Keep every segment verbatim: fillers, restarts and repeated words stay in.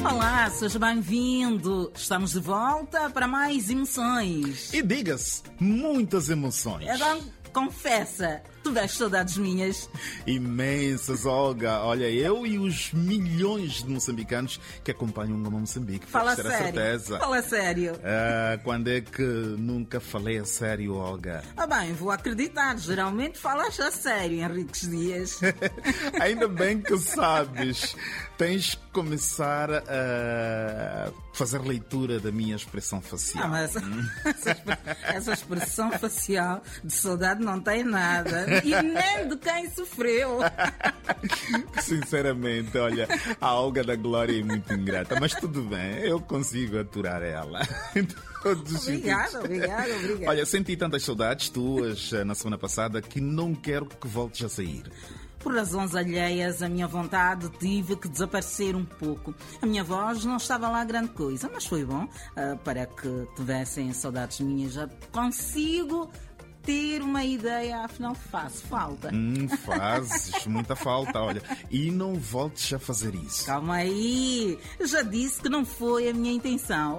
Olá, seja bem-vindo. Estamos de volta para mais emoções. E diga-se, muitas emoções. Então, confessa, tu dás saudades minhas? Imensas, Olga. Olha, eu e os milhões de moçambicanos que acompanham o Gama Moçambique. Fala ter a sério. certeza. Fala sério. Ah, quando é que nunca falei a sério, Olga? Ah bem, vou acreditar. Geralmente falas a sério, Henriques Dias. Ainda bem que sabes. Tens que começar a fazer leitura da minha expressão facial. Ah, mas essa, expre- essa expressão facial de saudade não tem nada. E nem de quem sofreu. Sinceramente, olha, a Olga da Glória é muito ingrata, mas tudo bem, eu consigo aturar ela. Obrigada, obrigada, obrigada. Olha, senti tantas saudades tuas eh, na semana passada que não quero que voltes a sair. Por razões alheias, a minha vontade tive que desaparecer um pouco. A minha voz não estava lá grande coisa, mas foi bom ah, para que tivessem saudades minhas. Já consigo ter uma ideia, afinal faz falta. Hum, fazes muita falta, olha. E não voltes a fazer isso. Calma aí, já disse que não foi a minha intenção.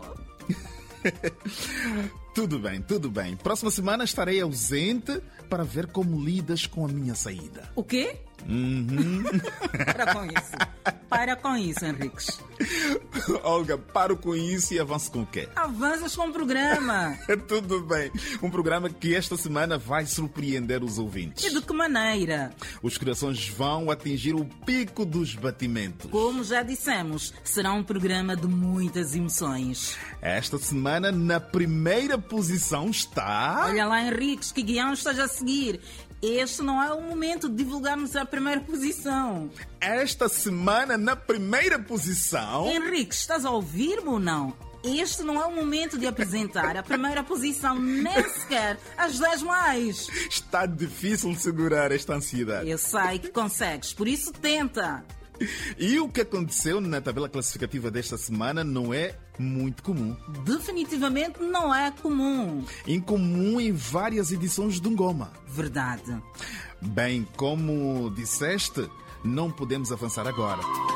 Tudo bem, tudo bem. Próxima semana estarei ausente para ver como lidas com a minha saída. O quê? Uhum. Para com isso. Para com isso, Henriques. Olga, paro com isso e avanço com o quê? Avanças com o programa. Tudo bem. Um programa que esta semana vai surpreender os ouvintes. E de que maneira? Os corações vão atingir o pico dos batimentos. Como já dissemos, será um programa de muitas emoções. Esta semana, na primeira posição está... Olha lá, Henriques, que guião estás a seguir. Este não é o momento de divulgarmos a primeira posição. Esta semana, na primeira posição... Henriques, estás a ouvir-me ou não? Este não é o momento de apresentar a primeira posição, nem sequer as dez mais. Está difícil segurar esta ansiedade. Eu sei que consegues, por isso tenta. E o que aconteceu na tabela classificativa desta semana não é muito comum. Definitivamente não é comum. Incomum em várias edições do Ngoma. Verdade. Bem, como disseste, não podemos avançar agora.